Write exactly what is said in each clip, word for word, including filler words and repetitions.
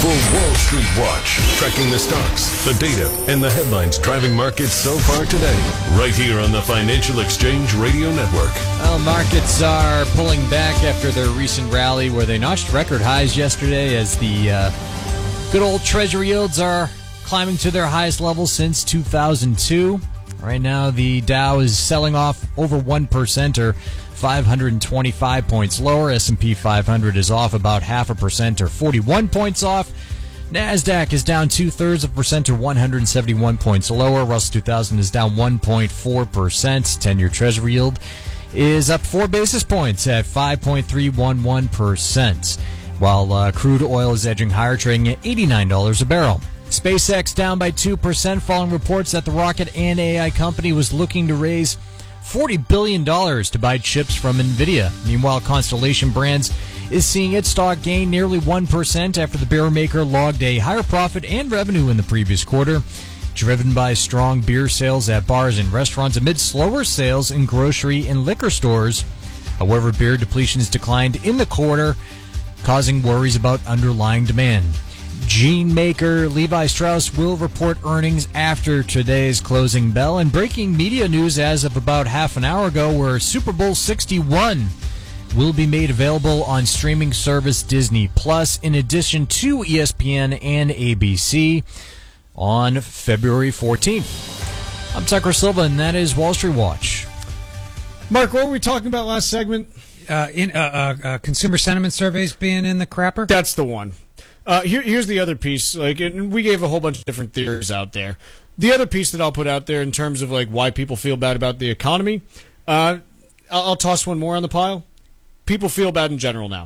For Wall Street Watch, tracking the stocks, the data, and the headlines driving markets so far today. Right here on the Financial Exchange Radio Network. Well, markets are pulling back after their recent rally where they notched record highs yesterday as the uh, good old Treasury yields are climbing to their highest level since two thousand two. Right now, the Dow is selling off over one percent or five hundred twenty-five points lower. S and P five hundred is off about half a percent or forty-one points off. NASDAQ is down two-thirds of a percent or one hundred seventy-one points lower. Russell two thousand is down one point four percent. ten-year Treasury yield is up four basis points at five point three one one percent, while uh, crude oil is edging higher, trading at eighty-nine dollars a barrel. SpaceX down by two percent following reports that the rocket and A I company was looking to raise forty billion dollars to buy chips from NVIDIA. Meanwhile, Constellation Brands is seeing its stock gain nearly one percent after the beer maker logged a higher profit and revenue in the previous quarter, driven by strong beer sales at bars and restaurants amid slower sales in grocery and liquor stores. However, beer depletions declined in the quarter, causing worries about underlying demand. Jean maker Levi Strauss will report earnings after today's closing bell. And breaking media news as of about half an hour ago, where Super Bowl sixty-one will be made available on streaming service Disney Plus, in addition to E S P N and A B C on February fourteenth. I'm Tucker Silva, and that is Wall Street Watch. Mark, what were we talking about last segment? Uh, in uh, uh, uh, consumer sentiment surveys being in the crapper? That's the one. Uh, here, here's the other piece. Like, and we gave a whole bunch of different theories out there. The other piece that I'll put out there in terms of like why people feel bad about the economy, uh, I'll, I'll toss one more on the pile. People feel bad in general now.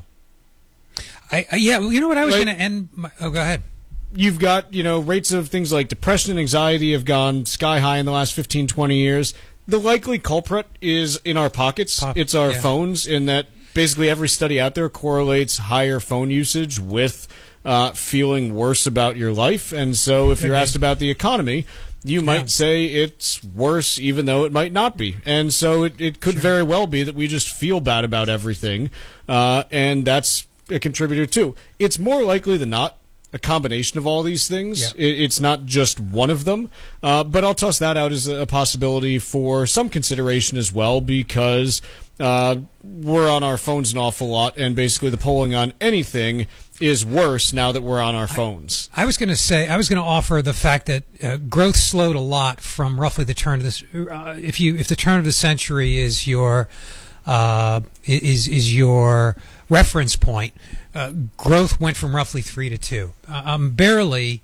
I, I yeah, well, you know what I was Like, going to end. My, oh, go ahead. You've got, you know, rates of things like depression and anxiety have gone sky high in the last fifteen, twenty years. The likely culprit is in our pockets. Pop, it's our yeah. phones, in that basically every study out there correlates higher phone usage with uh, feeling worse about your life. And so if you're asked about the economy, you might Yeah. say it's worse, even though it might not be. And so it, it could Sure. very well be that we just feel bad about everything, uh, and that's a contributor too. It's more likely than not a combination of all these things. Yeah. It, it's not just one of them, uh, but I'll toss that out as a possibility for some consideration as well, because uh, we're on our phones an awful lot, and basically the polling on anything is worse now that we're on our phones. I was going to say, I was going to offer the fact that uh, growth slowed a lot from roughly the turn of this. Uh, if you, if the turn of the century is your, uh, is is your reference point, uh, growth went from roughly three to two. Uh, I'm barely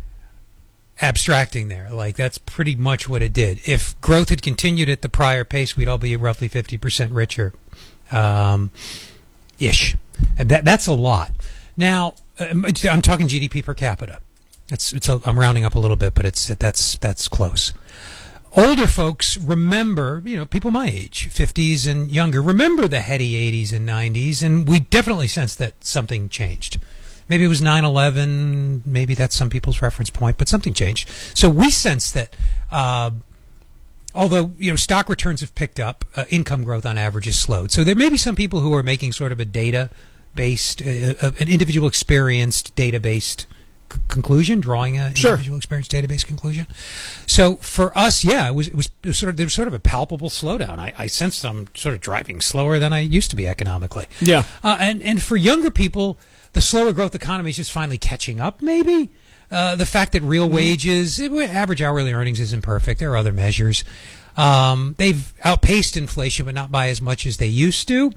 abstracting there. Like, that's pretty much what it did. If growth had continued at the prior pace, we'd all be roughly fifty percent richer, um, ish. And that that's a lot. Now, I'm talking G D P per capita. It's, it's a, I'm rounding up a little bit, but it's that's that's close. Older folks remember, you know, people my age, fifties and younger, remember the heady eighties and nineties, and we definitely sense that something changed. Maybe it was nine eleven, maybe that's some people's reference point, but something changed. So we sense that, uh, although, you know, stock returns have picked up, uh, income growth on average has slowed. So there may be some people who are making sort of a data based, uh, an individual experienced data-based c- conclusion, drawing an Sure. individual experienced data-based conclusion. So for us, yeah, it was, it was, it was sort of, there was sort of a palpable slowdown. I, I sensed I'm sort of driving slower than I used to be economically. Yeah. Uh, and, and for younger people, the slower growth economy is just finally catching up, maybe. Uh, the fact that real wages, average hourly earnings isn't perfect. There are other measures. Um, they've outpaced inflation, but not by as much as they used to.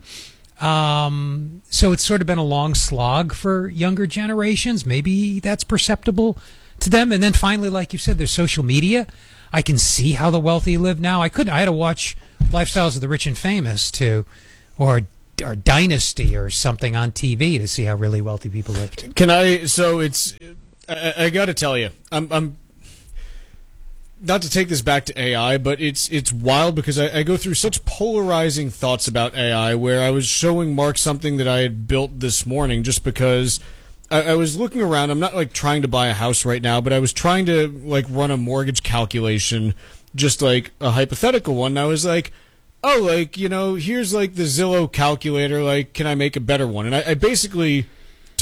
Um, so it's sort of been a long slog for younger generations. Maybe that's perceptible to them. And then finally, like you said, there's social media. I can see how the wealthy live now. I couldn't, I had to watch Lifestyles of the Rich and Famous to, or, or Dynasty or something on T V to see how really wealthy people lived. Can I? So it's. I, I got to tell you, I'm. I'm not to take this back to A I, but it's it's wild because I, I go through such polarizing thoughts about A I, where I was showing Mark something that I had built this morning just because I, I was looking around. I'm not like trying to buy a house right now, but I was trying to like run a mortgage calculation, just like a hypothetical one. And I was like, oh, like, you know, here's like the Zillow calculator. Like, can I make a better one? And I, I basically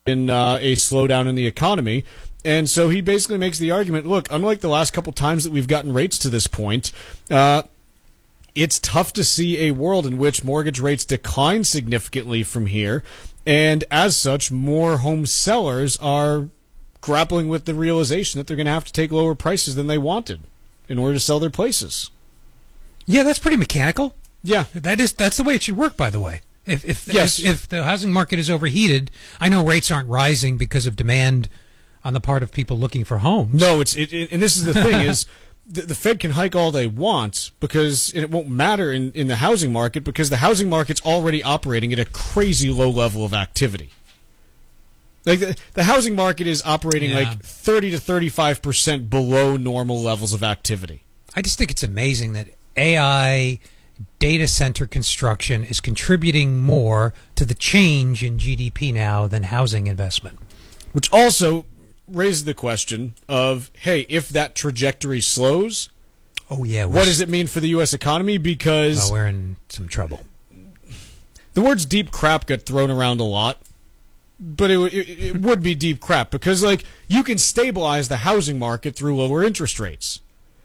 in uh, a slowdown in the economy. And so he basically makes the argument, look, unlike the last couple times that we've gotten rates to this point, uh, it's tough to see a world in which mortgage rates decline significantly from here. And as such, more home sellers are grappling with the realization that they're going to have to take lower prices than they wanted in order to sell their places. Yeah, that's pretty mechanical. Yeah. That is, that's the way it should work, by the way. If if, yes. if if the housing market is overheated, I know rates aren't rising because of demand on the part of people looking for homes. No, it's it, it, and this is the thing is the, the Fed can hike all they want because and it won't matter in, in the housing market because the housing market's already operating at a crazy low level of activity. Like the, the housing market is operating Yeah. like thirty to thirty-five percent below normal levels of activity. I just think it's amazing that A I data center construction is contributing more to the change in G D P now than housing investment. Which also raises the question of, hey, if that trajectory slows, Oh yeah, what does it mean for the U S economy? Because Well, we're in some trouble. the words deep crap get thrown around a lot, but it, it, it would be deep crap because, like, you can stabilize the housing market through lower interest rates.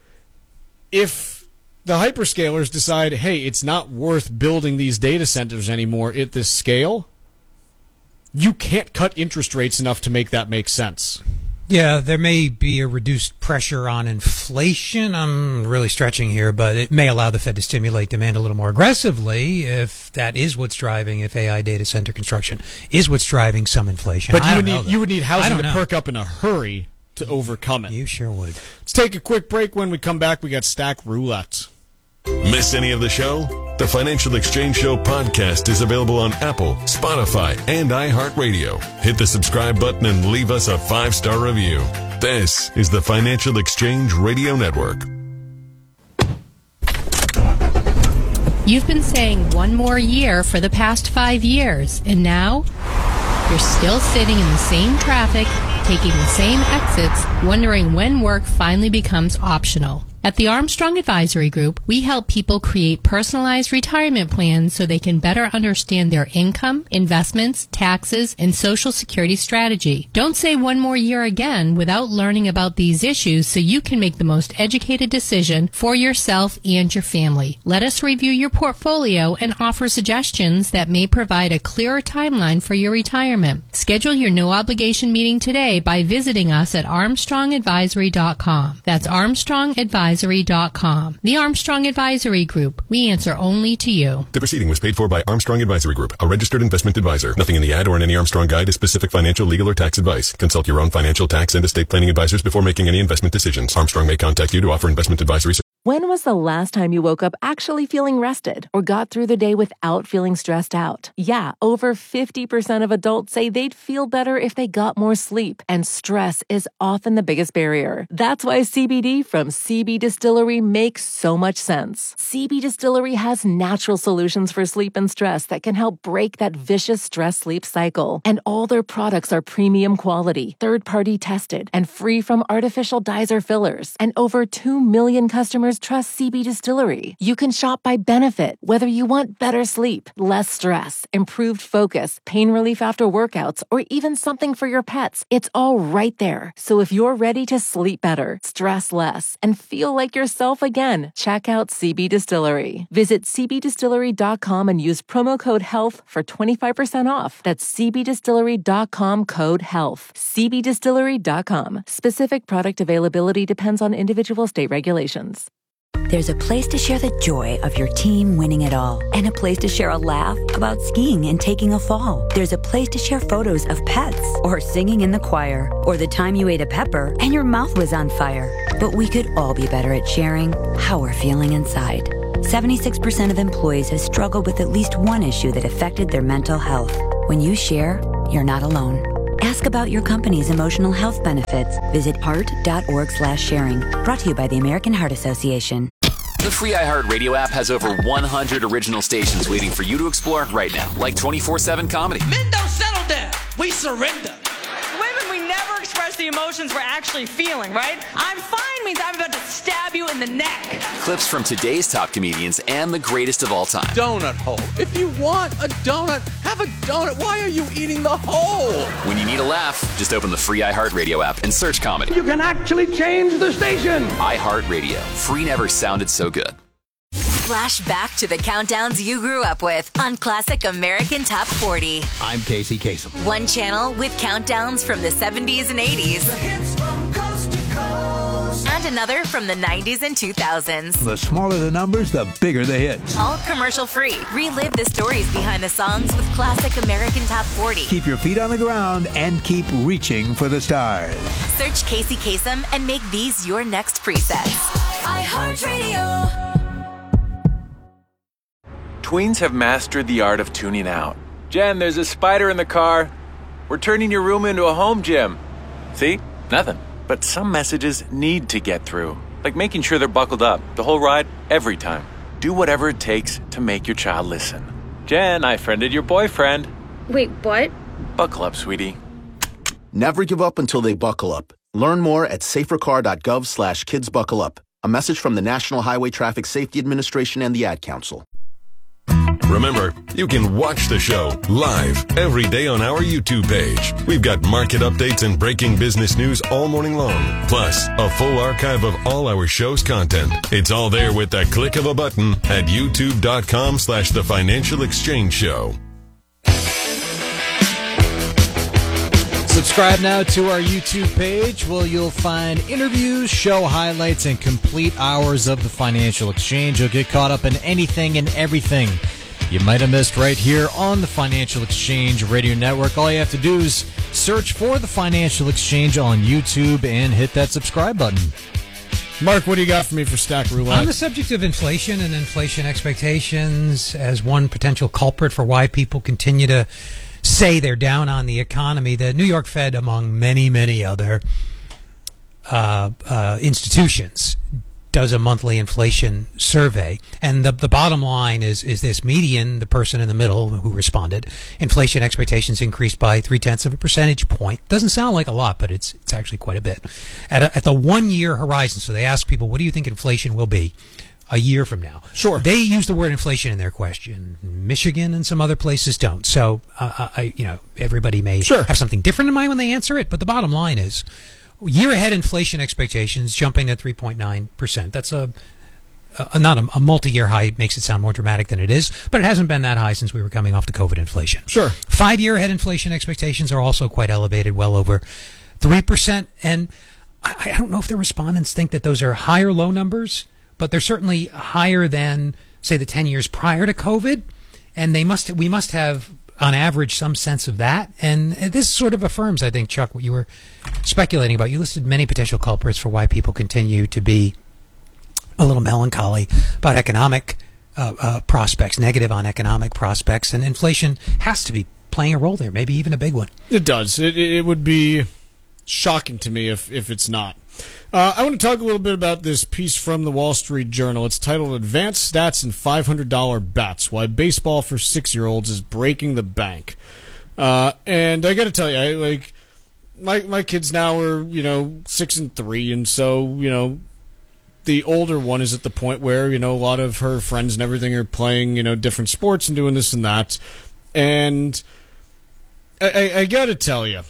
If the hyperscalers decide, hey, it's not worth building these data centers anymore at this scale, you can't cut interest rates enough to make that make sense. Yeah, there may be a reduced pressure on inflation. I'm really stretching here, but it may allow the Fed to stimulate demand a little more aggressively if that is what's driving, if A I data center construction is what's driving some inflation. But I you would don't know need that. you would need I housing don't to know. perk up in a hurry to overcome it. You sure would. Let's take a quick break. When we come back, we got Stack Roulette. Miss any of the show? The Financial Exchange Show podcast is available on Apple, Spotify, and iHeartRadio. Hit the subscribe button and leave us a five-star review. This is the Financial Exchange Radio Network. You've been saying one more year for the past five years, and now you're still sitting in the same traffic, taking the same exits, wondering when work finally becomes optional. At the Armstrong Advisory Group, we help people create personalized retirement plans so they can better understand their income, investments, taxes, and Social Security strategy. Don't say one more year again without learning about these issues so you can make the most educated decision for yourself and your family. Let us review your portfolio and offer suggestions that may provide a clearer timeline for your retirement. Schedule your no-obligation meeting today by visiting us at armstrong advisory dot com. That's Armstrong Advisory dot com. The Armstrong Advisory Group. We answer only to you. The proceeding was paid for by Armstrong Advisory Group, a registered investment advisor. Nothing in the ad or in any Armstrong guide is specific financial, legal, or tax advice. Consult your own financial, tax, and estate planning advisors before making any investment decisions. Armstrong may contact you to offer investment advisory services. When was the last time you woke up actually feeling rested or got through the day without feeling stressed out? Yeah, over fifty percent of adults say they'd feel better if they got more sleep, and stress is often the biggest barrier. That's why C B D from C B Distillery makes so much sense. C B Distillery has natural solutions for sleep and stress that can help break that vicious stress-sleep cycle. And all their products are premium quality, third-party tested, and free from artificial dyes or fillers. And over two million customers trust C B Distillery. You can shop by benefit, whether you want better sleep, less stress, improved focus, pain relief after workouts, or even something for your pets. It's all right there. So if you're ready to sleep better, stress less, and feel like yourself again, check out C B Distillery. Visit c b distillery dot com and use promo code HEALTH for twenty-five percent off. That's c b distillery dot com code HEALTH. c b distillery dot com. Specific product availability depends on individual state regulations. There's a place to share the joy of your team winning it all, and a place to share a laugh about skiing and taking a fall. There's a place to share photos of pets, or singing in the choir, or the time you ate a pepper and your mouth was on fire. But we could all be better at sharing how we're feeling inside. seventy-six percent of employees have struggled with at least one issue that affected their mental health. When you share, you're not alone. Ask about your company's emotional health benefits. Visit heart dot org slash sharing. Brought to you by the American Heart Association. The free iHeartRadio app has over one hundred original stations waiting for you to explore right now, like twenty-four seven comedy. Men don't settle down. We surrender. Women, we never express express the emotions we're actually feeling, right? I'm fine means I'm about to stab you in the neck. Clips from today's top comedians and the greatest of all time. Donut hole. If you want a donut, have a donut. Why are you eating the hole? When you need a laugh, just open the free iHeartRadio app and search comedy. You can actually change the station. iHeartRadio. Free never sounded so good. Flash back to the countdowns you grew up with on Classic American Top forty. I'm Casey Kasem. One channel with countdowns from the seventies and eighties. The hits from coast to coast. And another from the nineties and two thousands. The smaller the numbers, the bigger the hits. All commercial free. Relive the stories behind the songs with Classic American Top forty. Keep your feet on the ground and keep reaching for the stars. Search Casey Kasem and make these your next presets. iHeartRadio. Tweens have mastered the art of tuning out. Jen, there's a spider in the car. We're turning your room into a home gym. See? Nothing. But some messages need to get through. Like making sure they're buckled up the whole ride, every time. Do whatever it takes to make your child listen. Jen, I friended your boyfriend. Wait, what? Buckle up, sweetie. Never give up until they buckle up. Learn more at safercar.gov slash kids buckle up. A message from the National Highway Traffic Safety Administration and the Ad Council. Remember, you can watch the show live every day on our YouTube page. We've got market updates and breaking business news all morning long, plus a full archive of all our show's content. It's all there with the click of a button at youtube.com slash the Financial Exchange Show. Subscribe now to our YouTube page where you'll find interviews, show highlights, and complete hours of the Financial Exchange. You'll get caught up in anything and everything you might have missed right here on the Financial Exchange Radio Network. All you have to do is search for the Financial Exchange on YouTube and hit that subscribe button. Mark, what do you got for me for Stack Roulette? On the subject of inflation and inflation expectations as one potential culprit for why people continue to say they're down on the economy, the New York Fed, among many, many other uh, uh, institutions, does a monthly inflation survey. And the the bottom line is is this: median, the person in the middle who responded, inflation expectations increased by three-tenths of a percentage point. Doesn't sound like a lot, but it's it's actually quite a bit. At, a, at the one-year horizon, so they ask people, what do you think inflation will be a year from now? Sure. They use the word inflation in their question. Michigan and some other places don't. So, uh, I, you know, everybody may sure. have something different in mind when they answer it, but the bottom line is year ahead inflation expectations jumping at three point nine percent. That's a, a not a, a multi-year high. It makes it sound more dramatic than it is, but it hasn't been that high since we were coming off the COVID inflation. Sure. Five-year ahead inflation expectations are also quite elevated, well over three percent. And I, I don't know if the respondents think that those are high or low numbers, but they're certainly higher than, say, the ten years prior to COVID. And they must, we must have, on average, some sense of that. And this sort of affirms, I think, Chuck, what you were speculating about. You listed many potential culprits for why people continue to be a little melancholy about economic uh, uh, prospects, negative on economic prospects. And inflation has to be playing a role there, maybe even a big one. It does. It, it would be shocking to me if, if it's not. Uh, I want to talk a little bit about this piece from the Wall Street Journal. It's titled Advanced Stats and five hundred dollars Bets, Why Baseball for Six-Year-Olds is Breaking the Bank. Uh, and I got to tell you, I, like, my my kids now are, you know, six and three, and so, you know, the older one is at the point where, you know, a lot of her friends and everything are playing, you know, different sports and doing this and that. And I, I, I got to tell you,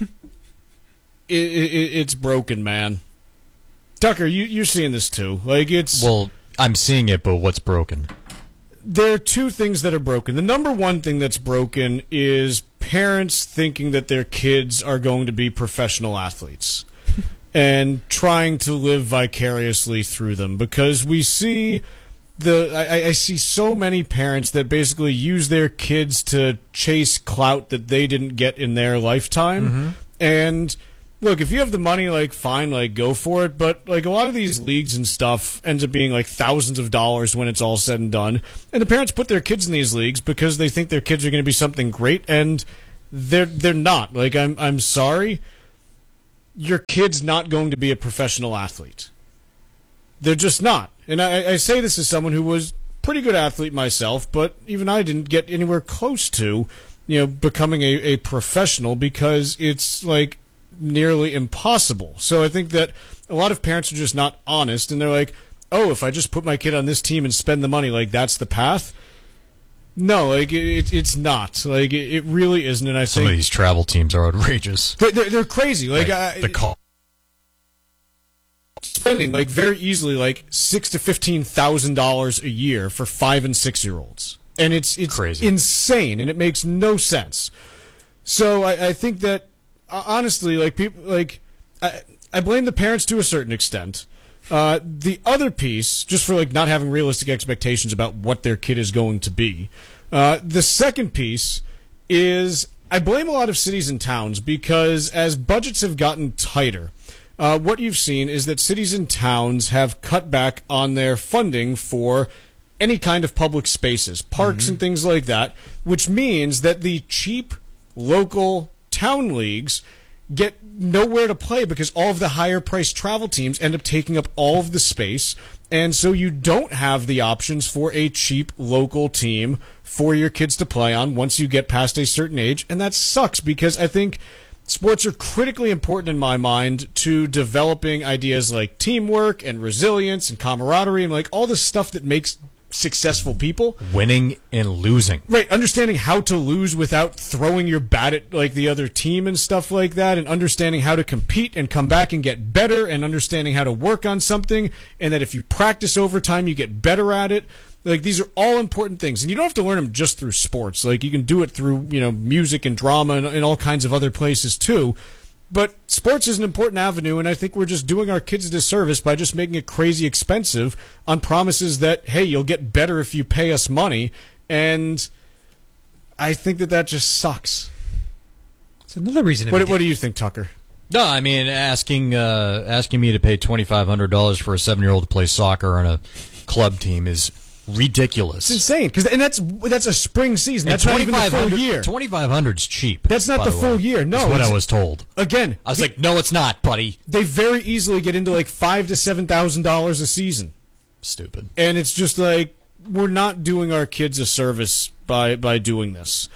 it, it, it's broken, man. Tucker, you, you're seeing this too. Like, it's Well, I'm seeing it, but what's broken? There are two things that are broken. The number one thing that's broken is parents thinking that their kids are going to be professional athletes and trying to live vicariously through them. Because we see the I, I see so many parents that basically use their kids to chase clout that they didn't get in their lifetime. Mm-hmm. And look, if you have the money, like, fine, like, go for it. But, like, a lot of these leagues and stuff ends up being, like, thousands of dollars when it's all said and done. And the parents put their kids in these leagues because they think their kids are going to be something great, and they're they're not. Like, I'm I'm sorry, your kid's not going to be a professional athlete. They're just not. And I, I say this as someone who was a pretty good athlete myself, but even I didn't get anywhere close to, you know, becoming a, a professional because it's, like, nearly impossible. So I think that a lot of parents are just not honest, and they're like, oh, if I just put my kid on this team and spend the money, like, that's the path? No, like, it, it's not. Like, it, it really isn't, and I Some think... of these travel teams are outrageous. They're, they're, they're crazy. Like, Like, I, the call. Spending, like, very easily, like, six to fifteen thousand dollars a year for five- and six-year-olds. And it's, it's Crazy. insane, and it makes no sense. So I, I think that, uh, honestly, like, people, like, I, I blame the parents to a certain extent. Uh, the other piece, just for like not having realistic expectations about what their kid is going to be. Uh, the second piece is I blame a lot of cities and towns because as budgets have gotten tighter, uh, what you've seen is that cities and towns have cut back on their funding for any kind of public spaces, parks Mm-hmm. and things like that, which means that the cheap local town leagues get nowhere to play because all of the higher priced travel teams end up taking up all of the space, and so you don't have the options for a cheap local team for your kids to play on once you get past a certain age, and that sucks because I think sports are critically important in my mind to developing ideas like teamwork and resilience and camaraderie and like all the stuff that makes successful people. Winning and losing. Right, understanding how to lose without throwing your bat at like the other team and stuff like that, and understanding how to compete and come back and get better, and understanding how to work on something, and that if you practice over time, you get better at it. Like, these are all important things, and you don't have to learn them just through sports. Like, you can do it through, you know, music and drama and, and all kinds of other places too. But sports is an important avenue, and I think we're just doing our kids a disservice by just making it crazy expensive on promises that, hey, you'll get better if you pay us money, and I think that that just sucks. It's another reason. To What, be what do you think, Tucker? No, I mean, asking uh, asking me to pay twenty-five hundred dollars for a seven-year-old to play soccer on a club team is ridiculous. It's insane, because and that's that's a spring season. That's not even the full year. twenty-five hundred is cheap. That's not by the way. full year. No, That's what it's- I was told. Again, I was the- like, no, it's not, buddy. they very easily get into like five to seven thousand dollars a season, Stupid. and it's just like we're not doing our kids a service by by doing this,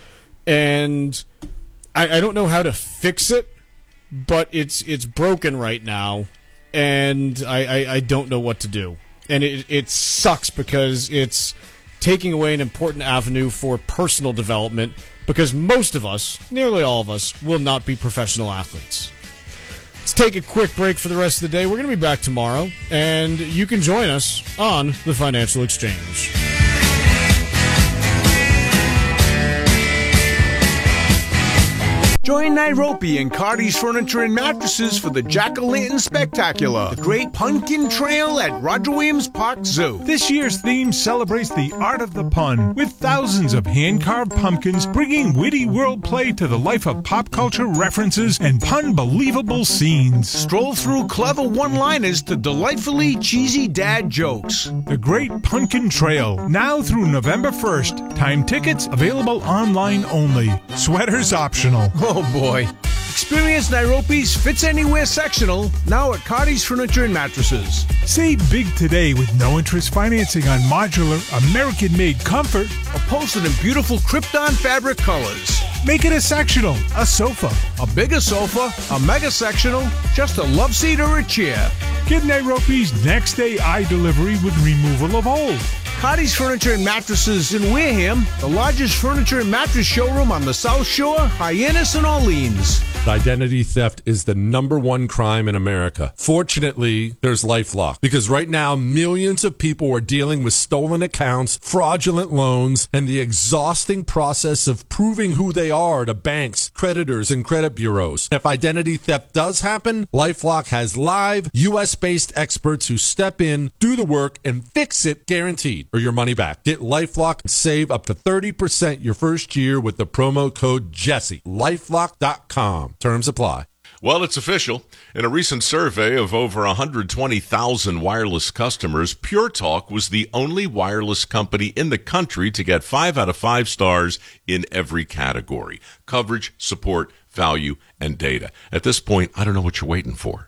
and I, I don't know how to fix it, but it's it's broken right now, and I, I, I don't know what to do, and it it sucks because it's taking away an important avenue for personal development because most of us, nearly all of us, will not be professional athletes. Let's take a quick break for the rest of the day. We're going to be back tomorrow, and you can join us on the Financial Exchange. Join Nairobi and Cardi's Furniture and Mattresses for the Jack-O-Lantern Spectacular, the Great Pumpkin Trail at Roger Williams Park Zoo. This year's theme celebrates the art of the pun, with thousands of hand-carved pumpkins bringing witty wordplay to the life of pop culture references and pun-believable scenes. Stroll through clever one-liners to delightfully cheesy dad jokes. The Great Pumpkin Trail, now through November first. Time tickets available online only. Sweaters optional. Oh boy. Experience Nairobi's Fits Anywhere sectional, now at Cardi's Furniture and Mattresses. Save big today with no interest financing on modular, American-made comfort. Upholstered in beautiful Krypton fabric colors. Make it a sectional, a sofa. A bigger sofa, a mega sectional, just a love seat or a chair. Get Nairobi's next day eye delivery with removal of old. Cardi's Furniture and Mattresses in Wareham, the largest furniture and mattress showroom on the South Shore, Hyannis, and Orleans. Identity theft is the number one crime in America. Fortunately, there's LifeLock, because right now millions of people are dealing with stolen accounts, fraudulent loans, and the exhausting process of proving who they are to banks, creditors, and credit bureaus. If identity theft does happen, LifeLock has live U S-based experts who step in, do the work, and fix it guaranteed, or your money back. Get LifeLock and save up to thirty percent your first year with the promo code Jesse. LifeLock dot com. Terms apply. Well, it's official. In a recent survey of over one hundred twenty thousand wireless customers, Pure Talk was the only wireless company in the country to get five out of five stars in every category: coverage, support, value, and data. At this point, I don't know what you're waiting for.